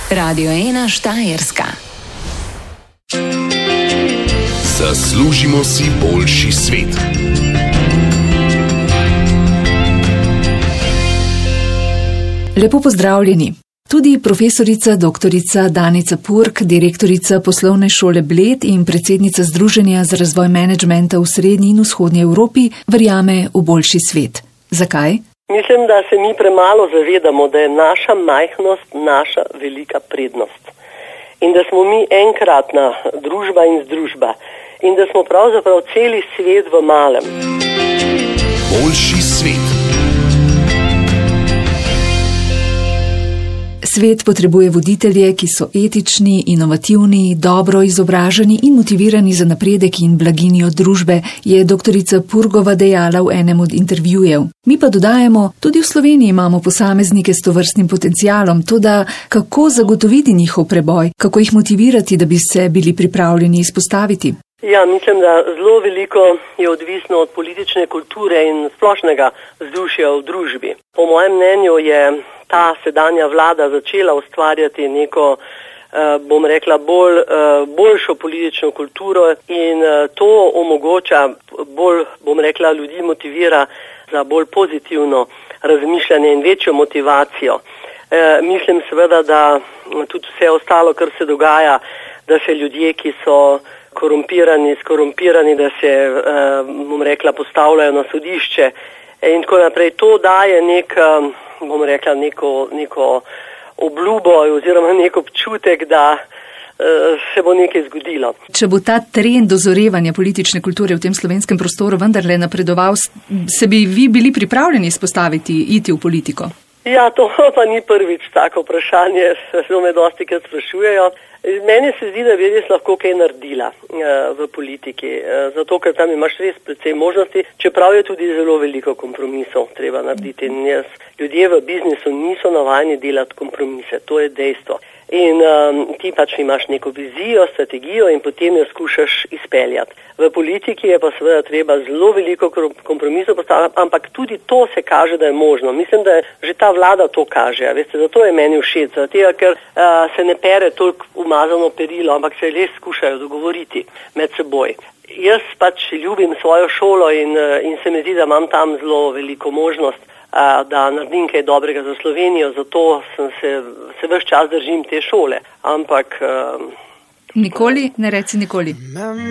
Radio 1 Štajerska. Zaslužimo si boljši svet. Lepo pozdravljeni. Tudi profesorica doktorica Danica Purg, direktorica Poslovne šole Bled in predsednica Združenja za razvoj menedžmenta v srednji in vzhodnji Evropi, verjame v boljši svet. Zakaj? Mislim, da se mi premalo zavedamo, da je naša majhnost naša velika prednost. In da smo mi enkratna družba in združba. In da smo pravzaprav celi svet v malem. Boljši svet. Svet potrebuje voditelje, ki so etični, inovativni, dobro izobraženi in motivirani za napredek in blaginjo družbe, je doktorica Purgova dejala v enem od intervjujev. Mi pa dodajamo, tudi v Sloveniji imamo posameznike s tovrstnim potencialom, toda kako zagotoviti njihov preboj, kako jih motivirati, da bi se bili pripravljeni izpostaviti? Ja, mislim, da zelo veliko je odvisno od politične kulture in splošnega vzdušja v družbi. Po mojem mnenju je ta sedanja vlada začela ustvarjati neko, bom rekla, boljšo politično kulturo in to omogoča bolj, bom rekla, ljudi motivira za bolj pozitivno razmišljanje in večjo motivacijo. Mislim seveda, da tudi vse ostalo, kar se dogaja, da se ljudje, ki so skorumpirani, da se, bom rekla, postavljajo na sodišče in tako naprej. To daje neko obljubo oziroma nek občutek, da se bo nekaj zgodilo. Če bo ta trend dozorevanja politične kulture v tem slovenskem prostoru vendarle napredoval, se bi vi bili pripravljeni izpostaviti, iti v politiko? Ja, to pa ni prvič tako vprašanje, zelo me dostikrat sprašujejo. Meni se zdi, da bi res lahko kaj naredila v politiki, zato ker tam imaš res precej možnosti, čeprav je tudi zelo veliko kompromisov treba narediti. Ljudje v biznisu niso navajeni delati kompromise, to je dejstvo. In ti pač imaš neko vizijo, strategijo in potem jo skušaš izpeljati. V politiki je pa seveda treba zelo veliko kompromisov postaviti, ampak tudi to se kaže, da je možno. Mislim, da že ta vlada to kaže, veste, zato je meni všeč, zato ker se ne pere toliko umazano perilo, ampak se res skušajo dogovoriti med seboj. Jaz pač ljubim svojo šolo in se mi zdi, da imam tam zelo veliko možnost, da naredim kaj dobrega za Slovenijo, zato se ves čas držim te šole. Ampak nikoli, ne reci nikoli.